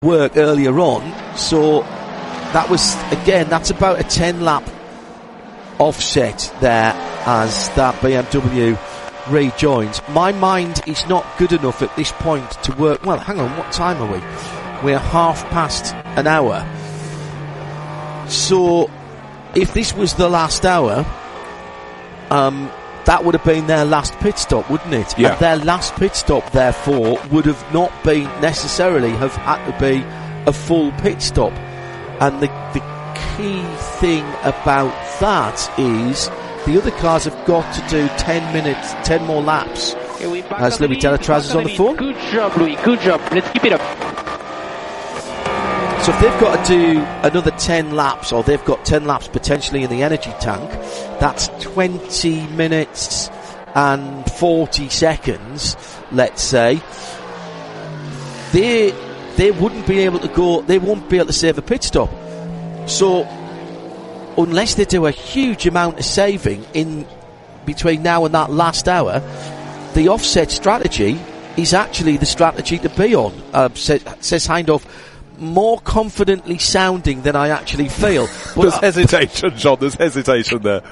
work earlier on, so that was, again, that's about a 10-lap offset there as that BMW rejoins. My mind is not good enough at this point to work. Well, hang on, what time are we? We're half past an hour. So if this was the last hour, that would have been their last pit stop, wouldn't it? Yeah. And their last pit stop, therefore, would have not been necessarily have had to be a full pit stop. And the key thing about that is the other cars have got to do 10 more laps. As Louis Delatraz is on the phone. Good job, Louis. Good job. Let's keep it up. So if they've got to do another 10 laps, or they've got 10 laps potentially in the energy tank, that's 20 minutes and 40 seconds, let's say. They wouldn't be able to go, they won't be able to save a pit stop. So unless they do a huge amount of saving in between now and that last hour, the offset strategy is actually the strategy to be on, says Hindhaugh, more confidently sounding than I actually feel. But there's hesitation, John. There's hesitation there.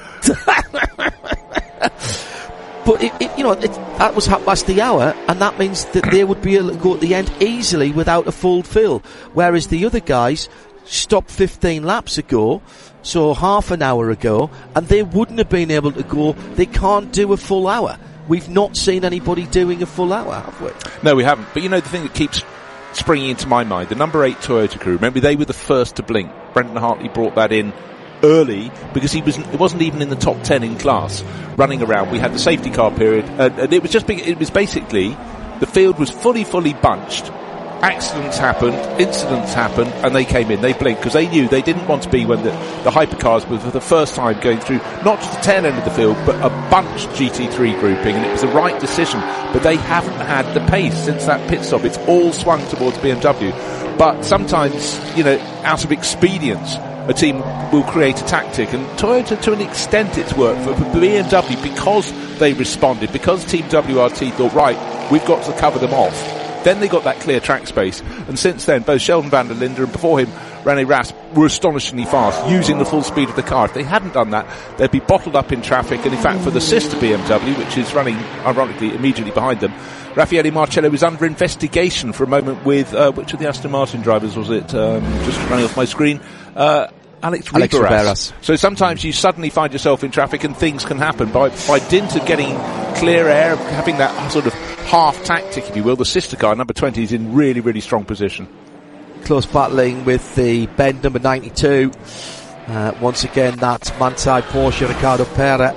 But that was half past the hour, and that means that they would be able to go at the end easily without a full fill, whereas the other guys stopped 15 laps ago, so half an hour ago, and they wouldn't have been able to go. They can't do a full hour. We've not seen anybody doing a full hour, have we? No, we haven't. But the thing that keeps springing into my mind, the number 8 Toyota crew, remember they were the first to blink. Brendan Hartley brought that in early because it wasn't even in the top 10 in class running around. We had the safety car period, and it was basically the field was fully bunched. Accidents happened, incidents happened, and they came in, they blinked, because they knew they didn't want to be when the hypercars were for the first time going through not just the tail end of the field, but a bunched GT3 grouping, and it was the right decision. But they haven't had the pace since that pit stop. It's all swung towards BMW. But sometimes, out of expedience, a team will create a tactic, and Toyota, to an extent, it's worked for BMW because they responded, because Team WRT thought, right, we've got to cover them off. Then they got that clear track space, and since then, both Sheldon van der Linde and before him, René Rast, were astonishingly fast, using the full speed of the car. If they hadn't done that, they'd be bottled up in traffic, and in fact, for the sister BMW, which is running, ironically, immediately behind them, Raffaele Marcello was under investigation for a moment with, which of the Aston Martin drivers was it? Just running off my screen. Alex Riberas. So sometimes you suddenly find yourself in traffic and things can happen. By dint of getting clear air, having that sort of half tactic, if you will, the sister car, number 20, is in really, really strong position. Close battling with the bend number 92. Once again, that's Manthey Porsche, Ricardo Pera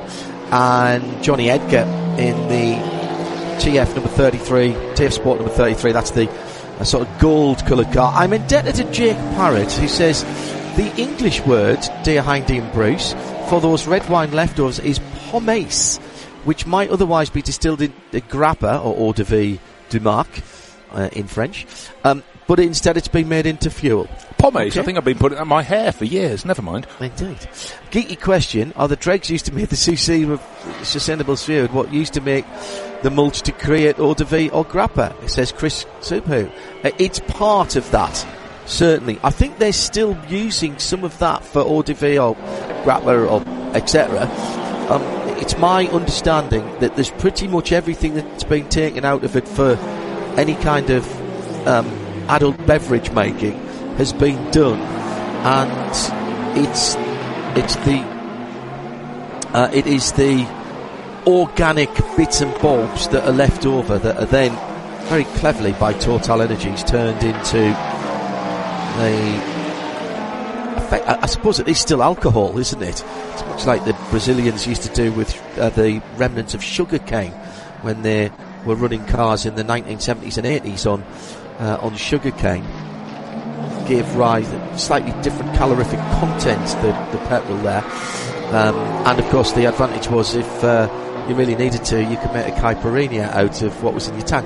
and Johnny Edgar in the TF number 33, TF Sport number 33. That's the sort of gold coloured car. I'm indebted to Jake Parrott, who says the English word, dear Hindy and Bruce, for those red wine leftovers is pomace, which might otherwise be distilled in grappa or eau de vie du marc in French, but instead it's been made into fuel. Pomace, okay. I think I've been putting it on my hair for years, never mind. Indeed. Geeky question, are the dregs used to make the sustainable sphere what used to make the mulch to create eau de vie or grappa? It says Chris Supu. It's part of that. Certainly. I think they're still using some of that for eau de vie or grappa or etc. It's my understanding that there's pretty much everything that's been taken out of it for any kind of adult beverage making has been done, and it is the organic bits and bobs that are left over that are then very cleverly by Total Energies turned into I suppose it is still alcohol, isn't it? It's much like the Brazilians used to do with the remnants of sugar cane when they were running cars in the 1970s and 80s on sugar cane. Gave rise to slightly different calorific content, the petrol there. And of course the advantage was if you really needed to, you could make a caipirinha out of what was in your tank.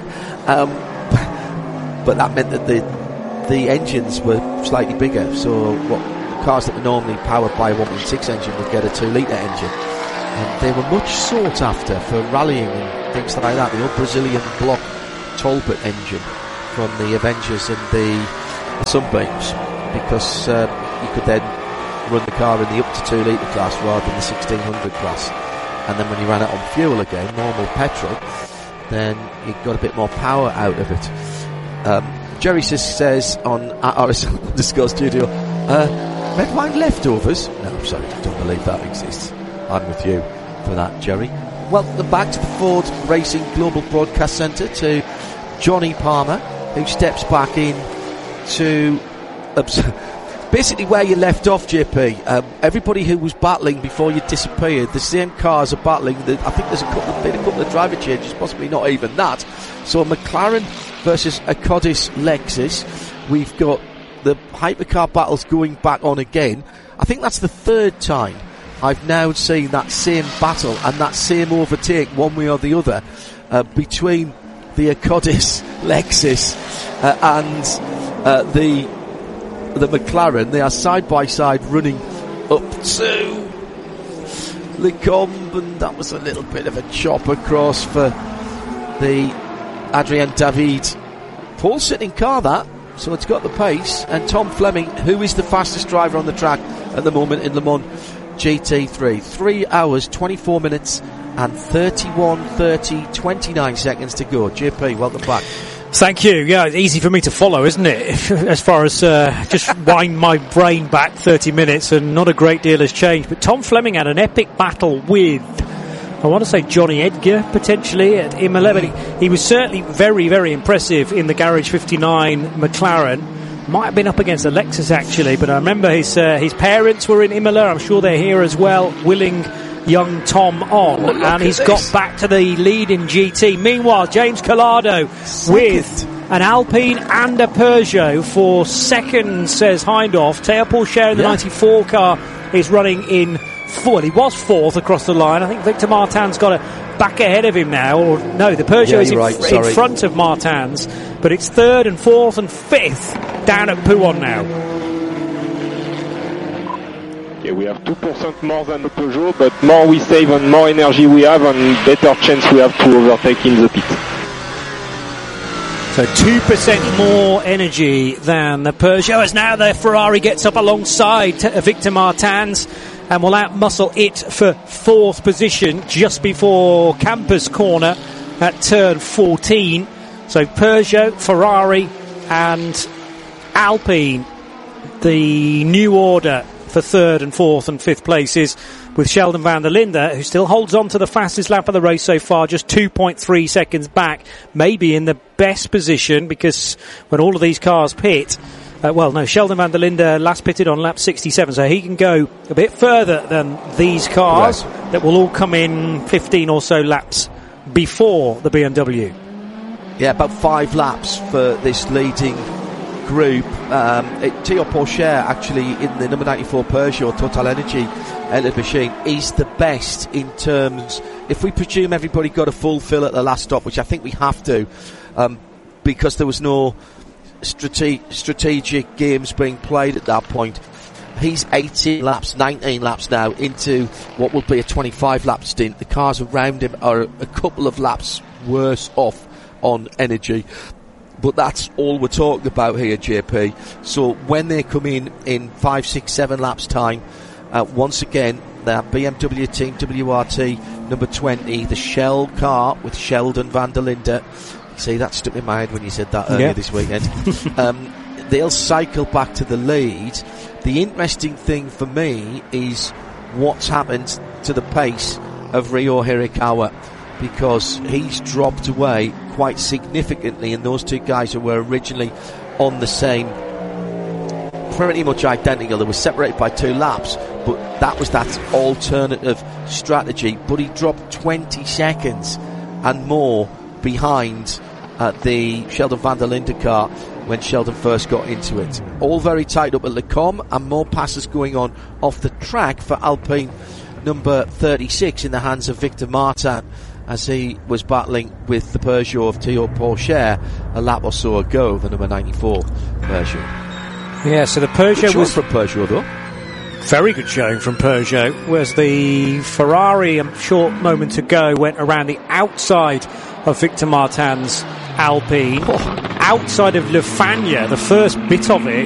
But that meant that the engines were slightly bigger, so cars that were normally powered by a 1.6 engine would get a 2-litre engine, and they were much sought after for rallying and things like that. The old Brazilian block Talbot engine from the Avengers and the the Sunbeams, because you could then run the car in the up to 2 litre class rather than the 1600 class. And then when you ran it on fuel again, normal petrol, then you got a bit more power out of it. Jerry says on @RS_studio, red wine leftovers? No, I'm sorry, I don't believe that exists. I'm with you for that, Jerry. Welcome back to the Ford Racing Global Broadcast Centre to Johnny Palmer, who steps back in to basically where you left off, JP. Everybody who was battling before you disappeared, the same cars are battling. I think there's been a couple of driver changes, possibly not even that. So McLaren versus a Codis Lexus. We've got the hypercar battles going back on again. I think that's the third time I've now seen that same battle and that same overtake, one way or the other, between the Codis Lexus and the McLaren. They are side by side running up to Le Combe, and that was a little bit of a chop across for the Adrien David pole sitting car, that, so it's got the pace. And Tom Fleming, who is the fastest driver on the track at the moment in Le Mans GT3, 3 hours 24 minutes and 29 seconds to go. JP, welcome back. Thank you. Yeah, it's easy for me to follow, isn't it? As far as just wind my brain back 30 minutes and not a great deal has changed. But Tom Fleming had an epic battle with, I want to say, Johnny Edgar, potentially, at Imola. But he was certainly very, very impressive in the Garage 59 McLaren. Might have been up against a Lexus, actually. But I remember his parents were in Imola. I'm sure they're here as well, willing young Tom on, and he's got back to the lead in GT. Meanwhile, James Collado with an Alpine and a Peugeot for second, says Hindhoff. Théo Pourchaire in the 94 car is running in he was fourth across the line. I think Victor Martin's got a back ahead of him now, or no, the Peugeot is in front of Martin's, but it's third and fourth and fifth down at Pouhon now. Okay, we have 2% more than the Peugeot, but more we save and more energy we have and better chance we have to overtake in the pit. So 2% more energy than the Peugeot, as now the Ferrari gets up alongside Victor Martins and will outmuscle it for fourth position just before Campus Corner at turn 14. So Peugeot, Ferrari and Alpine, the new order for third and fourth and fifth places, with Sheldon van der Linde, who still holds on to the fastest lap of the race so far, just 2.3 seconds back, maybe in the best position, because when all of these cars pit, Sheldon van der Linde last pitted on lap 67, so he can go a bit further than these cars that will all come in 15 or so laps before the BMW. Yeah, about 5 laps for this leading group. Théo Pourchaire, actually, in the number 94 Peugeot Total Energy machine, is the best in terms, if we presume everybody got a full fill at the last stop, which I think we have to, because there was no strategic games being played at that point. He's 19 laps now into what will be a 25 lap stint. The cars around him are a couple of laps worse off on energy. But that's all we're talking about here, JP. So when they come in 5, 6, 7 laps time, once again, the BMW Team WRT number 20, the Shell car with Sheldon van der Linde. See, that stuck in my head when you said that earlier this weekend. They'll cycle back to the lead. The interesting thing for me is what's happened to the pace of Ryo Hirakawa, because he's dropped away quite significantly, and those two guys who were originally on the same, pretty much identical, they were separated by 2 laps, but that was that alternative strategy. But he dropped 20 seconds and more behind the Sheldon van der Linde car when Sheldon first got into it. All very tight up at Le Combe, and more passes going on off the track for Alpine number 36 in the hands of Victor Martin, as he was battling with the Peugeot of Théo Pourchaire a lap or so ago, the number 94 Peugeot. Yeah, so the Peugeot was from Peugeot, though. Very good showing from Peugeot, whereas the Ferrari, a short moment ago, went around the outside of Victor Martin's Alpine outside of Le Fagna, the first bit of it,